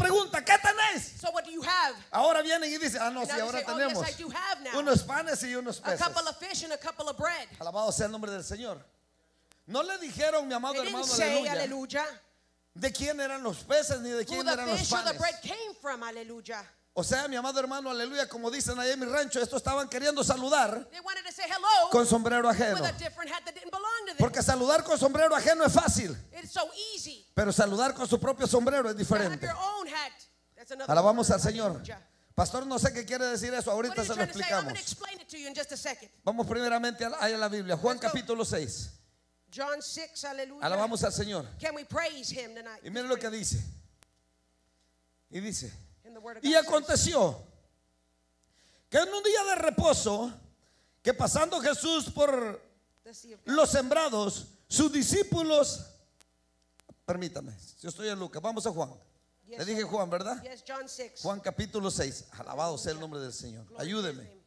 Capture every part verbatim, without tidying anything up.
pregunta, ¿qué tenéis? So what do you have? Ahora vienen y dicen, ah no, And si now ahora they say, oh, tenemos yes, I do have now. unos panes y unos A peces. couple of fish and a couple of bread. Alabado sea el nombre del Señor. No le dijeron, mi amado They hermano, didn't say, aleluya, hallelujah, de quién eran los peces ni de who quién the eran los fish or the panes. bread came from, hallelujah. O sea, mi amado hermano, aleluya, como dicen allá en mi rancho, estos estaban queriendo saludar They wanted to say hello con sombrero ajeno. with a different hat that didn't belong to them. Porque saludar con sombrero ajeno es fácil, It's so easy. pero saludar con su propio sombrero es To have diferente. your own hat. That's another Alabamos word, al Señor. hallelujah. Pastor, no sé qué quiere decir eso, What ahorita are you se lo trying to say? I'm going explicamos. to explain it to you in just a second. Vamos primeramente a la, a la Biblia, Juan Let's go. capítulo seis. John six, hallelujah. Alabamos al Señor. Can we praise him tonight? Y miren lo que dice. Y dice, In the word of y God says, aconteció que en un día de reposo, que pasando Jesús por the sea of God. los sembrados, sus discípulos, permítame, yo estoy en Lucas, vamos a Juan. Yes, Le dije sir. Juan, ¿verdad? Yes, John six. Juan capítulo seis, alabado sea el nombre del Señor, Glory to his ayúdeme. name.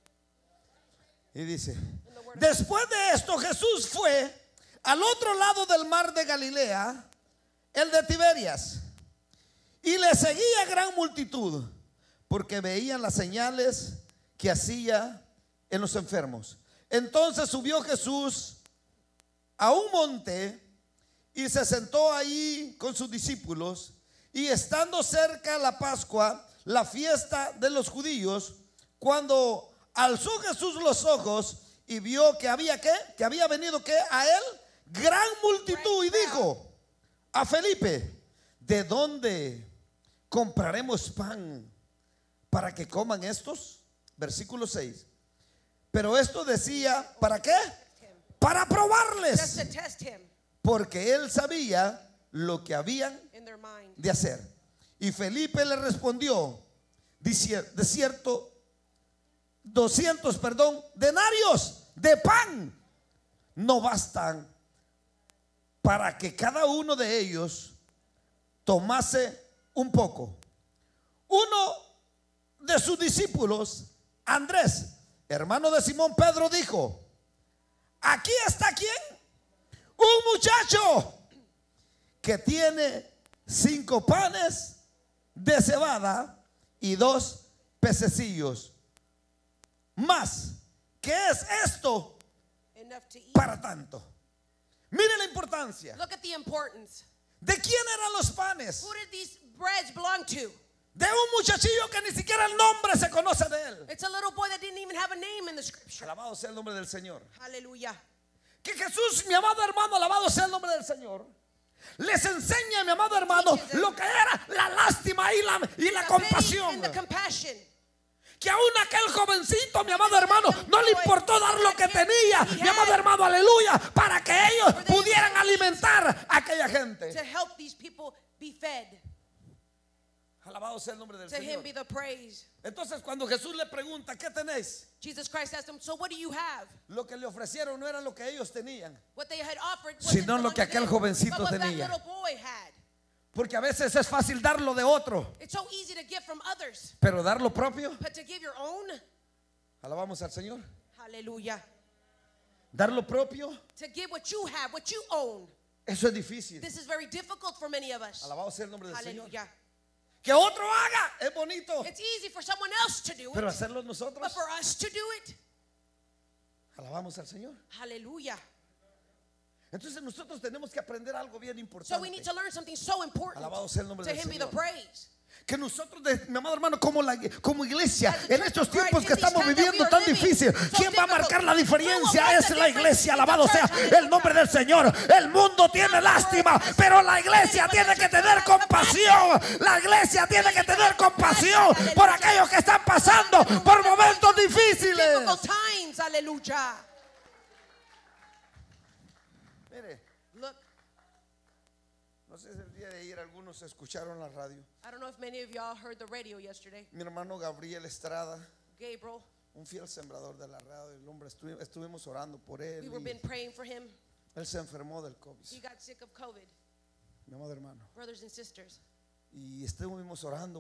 Y dice, In the word of después de esto Jesús fue al otro lado del mar de Galilea, el de Tiberias, y le seguía gran multitud, porque veían las señales que hacía en los enfermos. Entonces subió Jesús a un monte y se sentó ahí con sus discípulos, y estando cerca la Pascua, la fiesta de los judíos, cuando alzó Jesús los ojos y vio que había que, que había venido que a él gran multitud, y dijo a Felipe, ¿de dónde compraremos pan para que coman estos? Versículo seis. Pero esto decía, ¿para qué? Para Just probarles, to test him porque él sabía lo que habían in their mind. de hacer. Y Felipe le respondió, dici- de cierto, doscientos, perdón, denarios de pan no bastan para que cada uno de ellos tomase un poco. Uno de sus discípulos, Andrés, hermano de Simón Pedro, dijo, aquí está quién, un muchacho que tiene cinco panes de cebada y dos pececillos. Más, ¿qué es esto Enough to eat. para tanto? Mire la importancia. Look at the importance. ¿De quién eran los panes? Who did these breads belong to? De un muchachillo que ni siquiera el nombre se conoce de él. It's a little boy that didn't even have a name in the scripture. Alabado sea el nombre del Señor. Hallelujah. Que Jesús, mi amado hermano, alabado sea el nombre del Señor, les enseña, mi amado hermano, lo que era la lástima y la, y la The pity compasión. and the compassion. Que aún aquel jovencito, mi amado hermano, no le importó dar lo que tenía, mi amado hermano, aleluya, para que ellos pudieran alimentar a aquella gente. To help these people be fed. Alabado sea el nombre del To him Señor. be the praise. Entonces cuando Jesús le pregunta, ¿qué tenéis? Jesus Christ asked them, so what do you have? Lo que le ofrecieron no era lo que ellos tenían, What they had offered Sino wasn't lo que belong to aquel them, jovencito but what tenía. that little boy had. porque a veces es fácil dar lo de otro, It's so easy to give from others, pero dar lo propio, but to give your own, alabamos al Señor, hallelujah. dar lo propio, To give what you have, what you own. eso es difícil. This is very difficult for many of us. Alabado sea el nombre del Señor. Hallelujah. Que otro haga es bonito, It's easy for someone else to do pero it, hacerlo but nosotros, for us to do it, alabamos al Señor. hallelujah. Entonces nosotros tenemos que aprender algo bien So we need importante. to learn something so important. Alabado sea el nombre To del him be the Señor. praise. Que nosotros, de- mi amado hermano, como, la, como iglesia, As the en church estos of Christ, tiempos que in these estamos times that we viviendo are tan living difícil, so ¿quién va a difficult? marcar la Who will diferencia? mark Es the la difference iglesia, in the alabado church? sea Hallelujah. el nombre del Señor. El mundo tiene lástima, pero la iglesia tiene que tener compasión. La iglesia tiene que tener compasión por aquellos que están pasando por momentos difíciles. Difficult times, hallelujah. Mire, Look, no sé si el día de ayer algunos escucharon la radio. I don't know if many of y'all heard the radio yesterday. Mi hermano Gabriel Estrada, Gabriel, un fiel sembrador de la radio, el hombre, estuvi- estuvimos orando por él. we were y been praying for him. él se enfermó del He COVID, got sick of COVID, mi amado hermano. brothers and sisters. Y estuvimos orando